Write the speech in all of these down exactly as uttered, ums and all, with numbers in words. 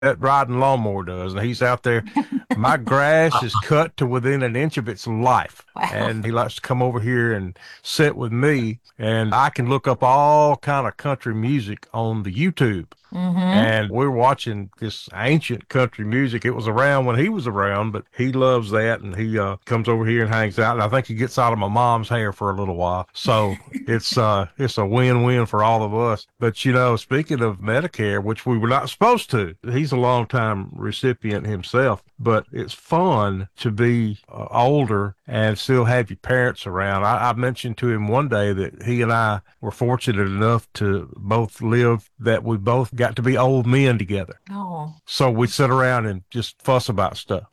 that riding lawnmower does. And he's out there. My grass is cut to within an inch of its life. Wow. And he likes to come over here and sit with me. And I can look up all kind of country music on the YouTube. Mm-hmm. And we're watching this ancient country music. It was around when he was around, but he loves that, and he uh, comes over here and hangs out. And I think he gets out of my mom's hair for a little while. So it's uh, it's a win-win for all of us. But you know, speaking of Medicare, which we were not supposed to, he's a long-time recipient himself. But it's fun to be uh, older and still have your parents around. I, I mentioned to him one day that he and I were fortunate enough to both live that we both got to be old men together. Oh, So we sit around and just fuss about stuff.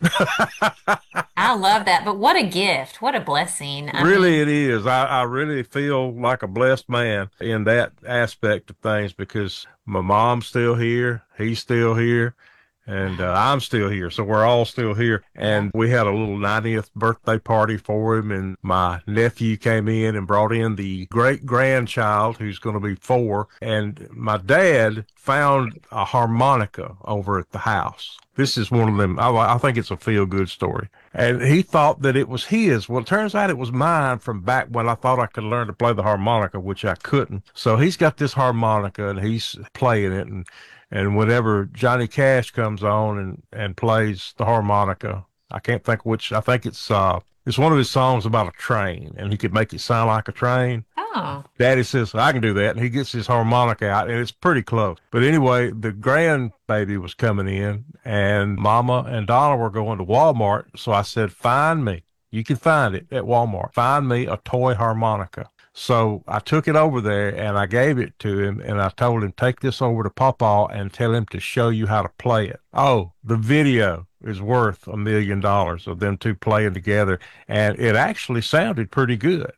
I love that. But what a gift. What a blessing. I Really, mean, it is. I, I really feel like a blessed man in that aspect of things because my mom's still here. He's still here. And uh, I'm still here, so we're all still here. yeah. And we had a little ninetieth birthday party for him, and my nephew came in and brought in the great grandchild who's going to be four. And my dad found a harmonica over at the house. This is one of them. I, I think it's a feel good story. And he thought that it was his. Well, it turns out it was mine from back when I thought I could learn to play the harmonica, which I couldn't. So he's got this harmonica and he's playing it. And and whenever Johnny Cash comes on and, and plays the harmonica, I can't think which, I think it's uh it's one of his songs about a train, and he could make it sound like a train. Oh, Daddy says, I can do that. And he gets his harmonica out, and it's pretty close. But anyway, the grandbaby was coming in, and Mama and Donna were going to Walmart. So I said, find me. You can find it at Walmart. Find me a toy harmonica. So I took it over there and I gave it to him and I told him, take this over to Papa and tell him to show you how to play it. Oh, the video is worth a million dollars of them two playing together. And it actually sounded pretty good.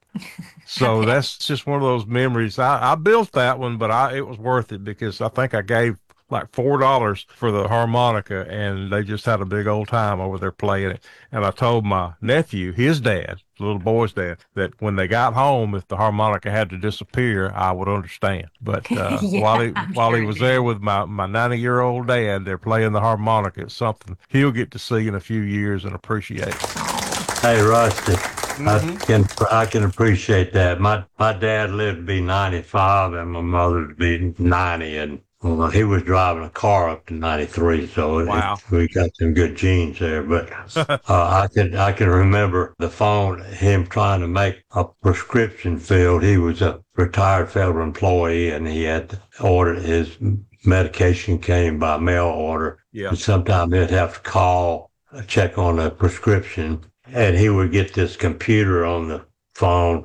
So okay. that's just one of those memories. I, I built that one, but I, it was worth it because I think I gave like four dollars for the harmonica, and they just had a big old time over there playing it. And I told my nephew, his dad, the little boy's dad, that when they got home, if the harmonica had to disappear, I would understand. But uh, while Yeah, he I'm while he sure it was there did. with my my ninety year old dad, they're playing the harmonica. It's something he'll get to see in a few years and appreciate. Oh, Hey, Rusty, I Mm-hmm. can I can appreciate that. My my dad lived to be ninety-five and my mother to be ninety, and well, he was driving a car up to ninety-three, so it, Wow. we got some good genes there. But uh, I can I can remember the phone, him trying to make a prescription filled. He was a retired federal employee, and he had ordered his medication came by mail order, Yeah. and sometimes he'd have to call, uh, check on the prescription, and he would get this computer on the phone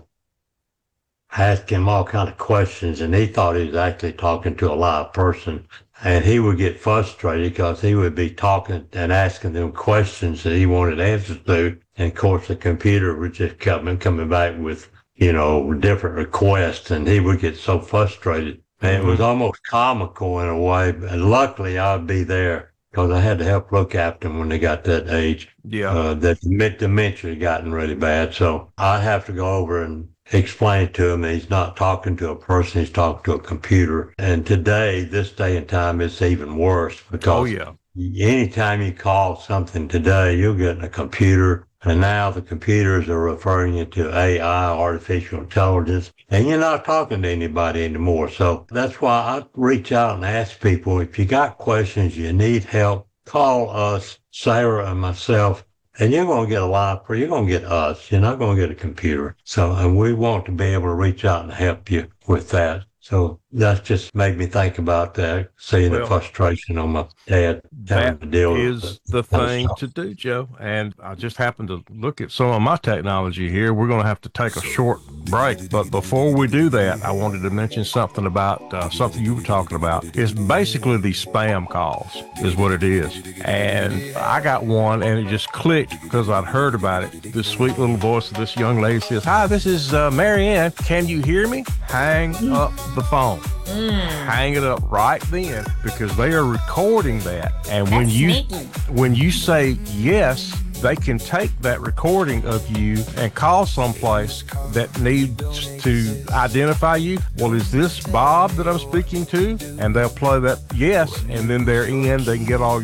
asking him all kind of questions, and he thought he was actually talking to a live person. And he would get frustrated because he would be talking and asking them questions that he wanted answers to. And of course, the computer would just come coming back with, you know, different requests, and he would get so frustrated. And it was Mm-hmm. almost comical in a way. And luckily, I'd be there because I had to help look after them when they got that age. Yeah. Uh, that dementia had gotten really bad. So I'd have to go over and explain to him that he's not talking to a person, he's talking to a computer. And today, this day and time, it's even worse Oh because yeah. anytime you call something today, you'll get in a computer. And now the computers are referring you to A I, artificial intelligence, and you're not talking to anybody anymore. So that's why I reach out and ask people, if you got questions, you need help, call us, Sarah and myself, and you're going to get a lot, you're going to get us. You're not going to get a computer. So, and we want to be able to reach out and help you with that. So that just made me think about that, seeing the Well, frustration on my dad having that to deal with it. is the Kind of thing stuff. to do, Joe. And I just happened to look at some of my technology here. We're going to have to take a short break. But before we do that, I wanted to mention something about uh, something you were talking about. It's basically these spam calls, is what it is. And I got one, and it just clicked because I'd heard about it. This sweet little voice of this young lady says, "Hi, this is uh, Mary Ann. Can you hear me?" Hang up the phone. hang it up right then, because they are recording that. And when That's you sneaky. when you say yes, they can take that recording of you and call someplace that needs to identify you. Well, is this Bob that I'm speaking to? And they'll play that yes, and then they're in. They can get all